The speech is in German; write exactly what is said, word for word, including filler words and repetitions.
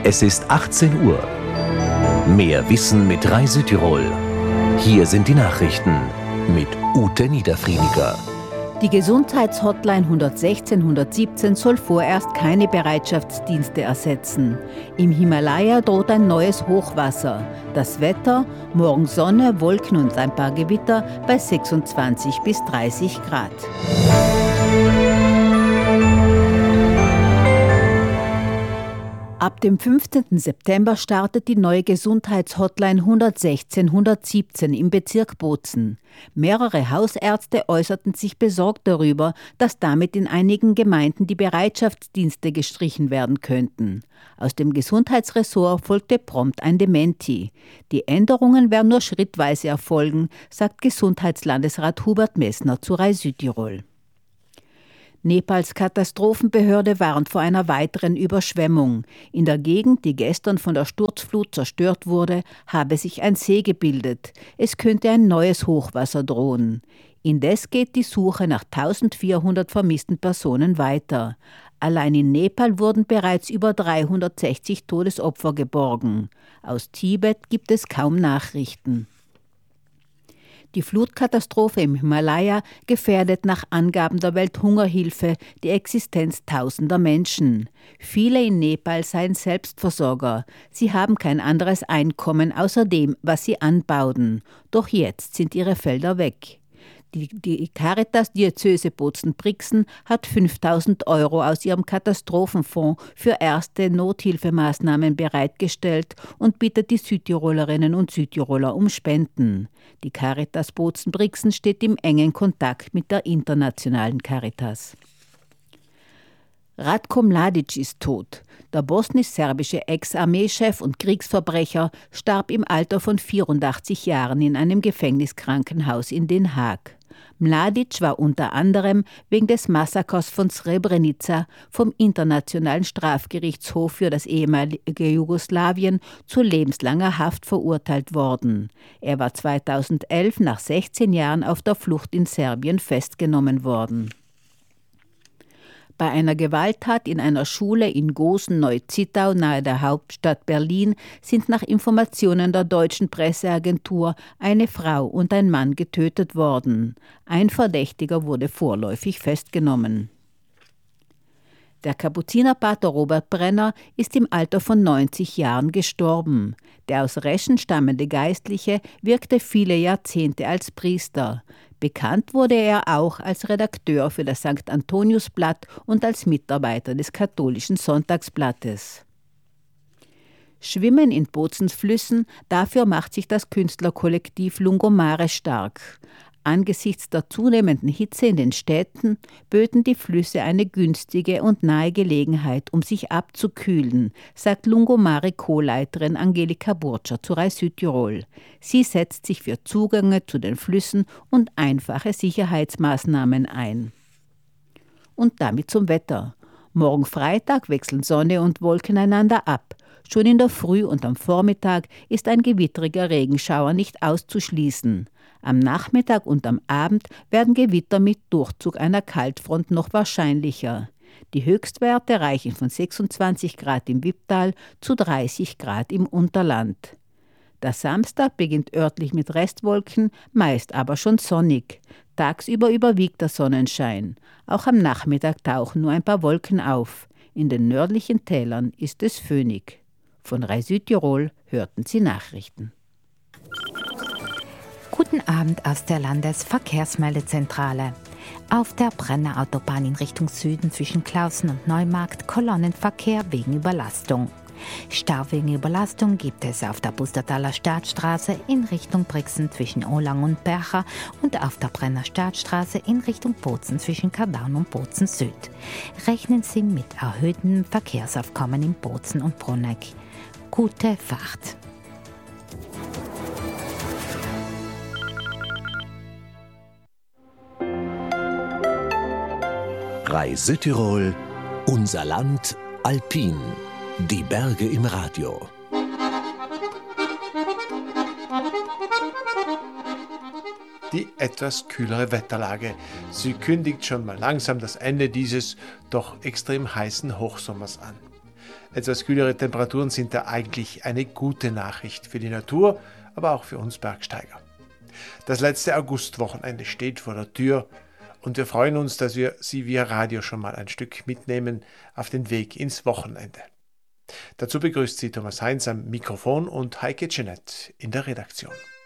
Es ist achtzehn Uhr. Mehr Wissen mit Rai Südtirol. Hier sind die Nachrichten mit Ute Niederfriediger. Die Gesundheitshotline hundertsechzehn hundertsiebzehn soll vorerst keine Bereitschaftsdienste ersetzen. Im Himalaya droht ein neues Hochwasser. Das Wetter: morgen Sonne, Wolken und ein paar Gewitter bei sechsundzwanzig bis dreißig Grad. Ab dem fünfzehnten September startet die neue Gesundheitshotline hundertsechzehn hundertsiebzehn im Bezirk Bozen. Mehrere Hausärzte äußerten sich besorgt darüber, dass damit in einigen Gemeinden die Bereitschaftsdienste gestrichen werden könnten. Aus dem Gesundheitsressort folgte prompt ein Dementi. Die Änderungen werden nur schrittweise erfolgen, sagt Gesundheitslandesrat Hubert Messner zu Rai Südtirol. Nepals Katastrophenbehörde warnt vor einer weiteren Überschwemmung. In der Gegend, die gestern von der Sturzflut zerstört wurde, habe sich ein See gebildet. Es könnte ein neues Hochwasser drohen. Indes geht die Suche nach eintausendvierhundert vermissten Personen weiter. Allein in Nepal wurden bereits über dreihundertsechzig Todesopfer geborgen. Aus Tibet gibt es kaum Nachrichten. Die Flutkatastrophe im Himalaya gefährdet nach Angaben der Welthungerhilfe die Existenz tausender Menschen. Viele in Nepal seien Selbstversorger. Sie haben kein anderes Einkommen außer dem, was sie anbauten. Doch jetzt sind ihre Felder weg. Die, die Caritas-Diözese Bozen-Brixen hat fünftausend Euro aus ihrem Katastrophenfonds für erste Nothilfemaßnahmen bereitgestellt und bittet die Südtirolerinnen und Südtiroler um Spenden. Die Caritas Bozen-Brixen steht im engen Kontakt mit der internationalen Caritas. Ratko Mladic ist tot. Der bosnisch-serbische Ex-Armeechef und Kriegsverbrecher starb im Alter von vierundachtzig Jahren in einem Gefängniskrankenhaus in Den Haag. Mladic war unter anderem wegen des Massakers von Srebrenica vom Internationalen Strafgerichtshof für das ehemalige Jugoslawien zu lebenslanger Haft verurteilt worden. Er war zweitausendelf nach sechzehn Jahren auf der Flucht in Serbien festgenommen worden. Bei einer Gewalttat in einer Schule in Gosen-Neu-Zittau nahe der Hauptstadt Berlin sind nach Informationen der deutschen Presseagentur eine Frau und ein Mann getötet worden. Ein Verdächtiger wurde vorläufig festgenommen. Der Kapuzinerpater Robert Brenner ist im Alter von neunzig Jahren gestorben. Der aus Reschen stammende Geistliche wirkte viele Jahrzehnte als Priester. Bekannt wurde er auch als Redakteur für das Sankt Antoniusblatt und als Mitarbeiter des katholischen Sonntagsblattes. Schwimmen in Bozens Flüssen, dafür macht sich das Künstlerkollektiv Lungomare stark. Angesichts der zunehmenden Hitze in den Städten böten die Flüsse eine günstige und nahe Gelegenheit, um sich abzukühlen, sagt Lungomare Co-Leiterin Angelika Burtscher zu Rai Südtirol. Sie setzt sich für Zugänge zu den Flüssen und einfache Sicherheitsmaßnahmen ein. Und damit zum Wetter. Morgen Freitag wechseln Sonne und Wolken einander ab. Schon in der Früh und am Vormittag ist ein gewittriger Regenschauer nicht auszuschließen. Am Nachmittag und am Abend werden Gewitter mit Durchzug einer Kaltfront noch wahrscheinlicher. Die Höchstwerte reichen von sechsundzwanzig Grad im Wipptal zu dreißig Grad im Unterland. Der Samstag beginnt örtlich mit Restwolken, meist aber schon sonnig. Tagsüber überwiegt der Sonnenschein. Auch am Nachmittag tauchen nur ein paar Wolken auf. In den nördlichen Tälern ist es föhnig. Von Rai Südtirol hörten Sie Nachrichten. Guten Abend aus der Landesverkehrsmeldezentrale. Auf der Brenner Autobahn in Richtung Süden zwischen Klausen und Neumarkt Kolonnenverkehr wegen Überlastung. Stau wegen Überlastung gibt es auf der Bustertaler Staatsstraße in Richtung Brixen zwischen Olang und Bercha und auf der Brenner Staatsstraße in Richtung Bozen zwischen Kadaun und Bozen Süd. Rechnen Sie mit erhöhtem Verkehrsaufkommen in Bozen und Bruneck. Gute Fahrt! Rai Südtirol, unser Land alpin. Die Berge im Radio. Die etwas kühlere Wetterlage. Sie kündigt schon mal langsam das Ende dieses doch extrem heißen Hochsommers an. Etwas kühlere Temperaturen sind da eigentlich eine gute Nachricht für die Natur, aber auch für uns Bergsteiger. Das letzte Augustwochenende steht vor der Tür und wir freuen uns, dass wir Sie via Radio schon mal ein Stück mitnehmen auf den Weg ins Wochenende. Dazu begrüßt Sie Thomas Heinz am Mikrofon und Heike Jeanette in der Redaktion.